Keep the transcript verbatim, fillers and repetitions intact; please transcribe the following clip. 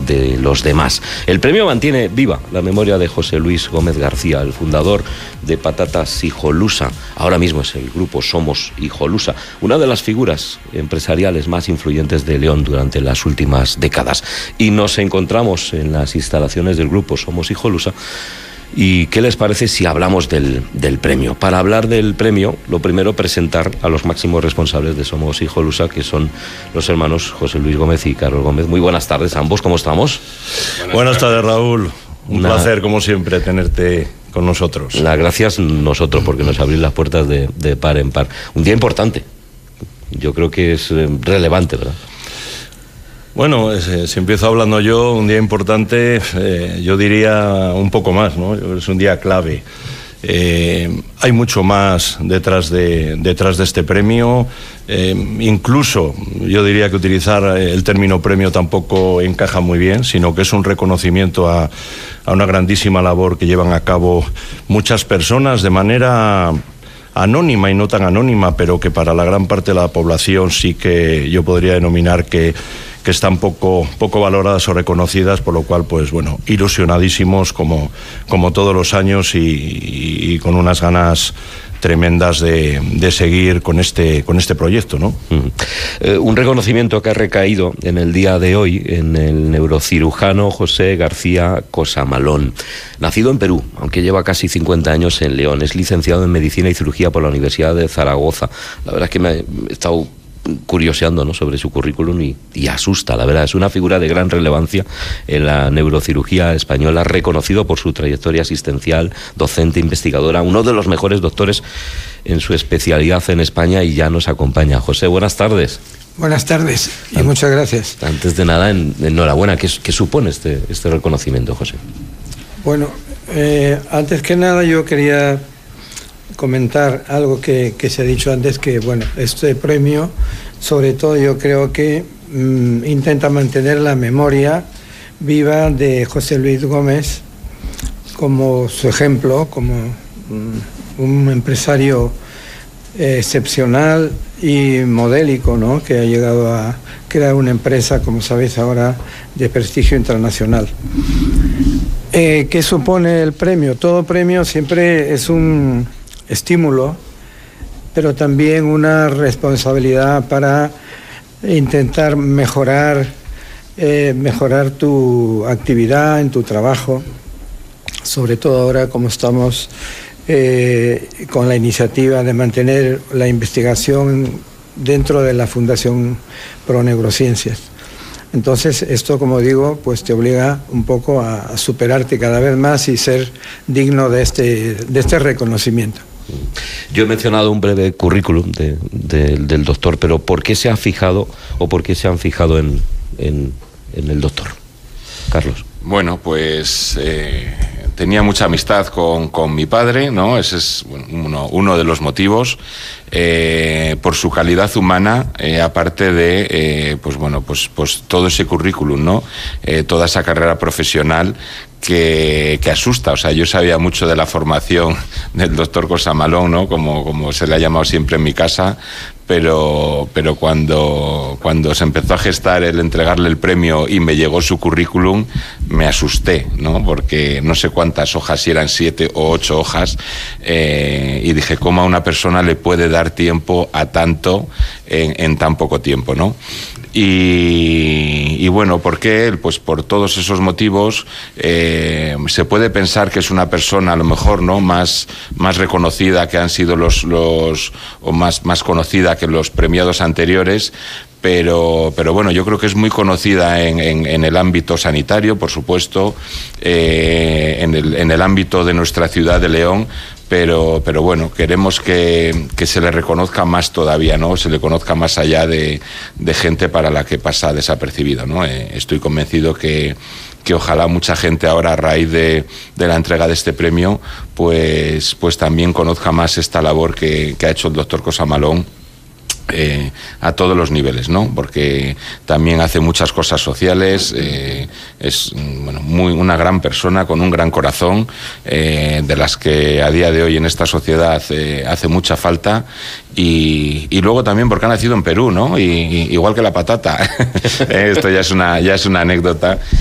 de los demás. El premio mantiene viva la memoria de José Luis Gómez García, el fundador de Patatas Hijolusa. Ahora mismo es el grupo Somos Hijolusa, una de las figuras empresariales más influyentes de León durante las últimas décadas. Y nos encontramos en las instalaciones del grupo Somos Hijolusa. ¿Y qué les parece si hablamos del, del premio? Para hablar del premio, lo primero, presentar a los máximos responsables de Somos Hijolusa, que son los hermanos José Luis Gómez y Carlos Gómez. Muy buenas tardes a ambos, ¿cómo estamos? Buenas, buenas tardes, Raúl. Un Una... placer, como siempre, tenerte con nosotros. Las gracias nosotros, porque nos abrís las puertas de, de par en par. Un día importante. Yo creo que es relevante, ¿verdad? Bueno, eh, si empiezo hablando yo, un día importante, eh, yo diría un poco más, ¿no? Es un día clave. Eh, hay mucho más detrás de, detrás de este premio. Eh, incluso, yo diría que utilizar el término premio tampoco encaja muy bien, sino que es un reconocimiento a, a una grandísima labor que llevan a cabo muchas personas de manera anónima y no tan anónima, pero que para la gran parte de la población sí que yo podría denominar que que están poco, poco valoradas o reconocidas, por lo cual, pues bueno, ilusionadísimos como, como todos los años y, y, y con unas ganas tremendas de, de seguir con este, con este proyecto, ¿no? Mm. Eh, un reconocimiento que ha recaído en el día de hoy en el neurocirujano José García Cosamalón. Nacido en Perú, aunque lleva casi cincuenta años en León, es licenciado en Medicina y Cirugía por la Universidad de Zaragoza. La verdad es que me he estado curioseando, ¿no?, sobre su currículum y, y asusta, la verdad. Es una figura de gran relevancia en la neurocirugía española, reconocido por su trayectoria asistencial, docente, investigadora, uno de los mejores doctores en su especialidad en España, y ya nos acompaña. José, buenas tardes. Buenas tardes y An muchas gracias. Antes de nada, en, enhorabuena. ¿Qué, qué supone este, este reconocimiento, José? Bueno, eh, antes que nada yo quería comentar algo que, que se ha dicho antes, que bueno, este premio, sobre todo yo creo que mmm, intenta mantener la memoria viva de José Luis Gómez como su ejemplo, como mmm, un empresario eh, excepcional y modélico, ¿no?, que ha llegado a crear una empresa, como sabéis ahora, de prestigio internacional. Eh, ¿Qué supone el premio? Todo premio siempre es un estímulo, pero también una responsabilidad para intentar mejorar, eh, mejorar tu actividad en tu trabajo, sobre todo ahora como estamos eh, con la iniciativa de mantener la investigación dentro de la Fundación Pro Neurociencias. Entonces, esto, como digo, pues te obliga un poco a, a superarte cada vez más y ser digno de este, de este reconocimiento. Yo he mencionado un breve currículum de, de, del doctor, pero ¿por qué se ha fijado o por qué se han fijado en, en, en el doctor? Carlos. Bueno, pues eh, tenía mucha amistad con, con mi padre, ¿no? Ese es bueno, uno, uno de los motivos. Eh, por su calidad humana, eh, aparte de eh, pues bueno, pues, pues todo ese currículum, ¿no? Eh, toda esa carrera profesional que, que asusta. O sea, yo sabía mucho de la formación del doctor Cosamalón, ¿no?, como, como se le ha llamado siempre en mi casa, pero, pero cuando, cuando se empezó a gestar el entregarle el premio y me llegó su currículum, me asusté, ¿no?, porque no sé cuántas hojas, si eran siete o ocho hojas, eh, y dije, ¿cómo a una persona le puede dar tiempo a tanto en, en tan poco tiempo, ¿no? Y, y bueno, ¿por qué? Pues por todos esos motivos. Eh, se puede pensar que es una persona a lo mejor, ¿no?, más, más reconocida que han sido los, los o más, más conocida que los premiados anteriores, pero, pero bueno, yo creo que es muy conocida en, en, en el ámbito sanitario, por supuesto, eh, en, el, en el ámbito de nuestra ciudad de León. Pero, pero bueno, queremos que, que se le reconozca más todavía, ¿no? Se le conozca más allá de, de gente para la que pasa desapercibido, ¿no? Eh, estoy convencido que, que ojalá mucha gente ahora, a raíz de, de la entrega de este premio, pues, pues también conozca más esta labor que, que ha hecho el doctor Cosamalón. Eh, a todos los niveles, ¿no? Porque también hace muchas cosas sociales, eh, es bueno, muy, una gran persona con un gran corazón, eh, de las que a día de hoy en esta sociedad eh, hace mucha falta, y, y luego también porque ha nacido en Perú, ¿no? Y, y, igual que la patata. Esto ya es una, ya es una anécdota.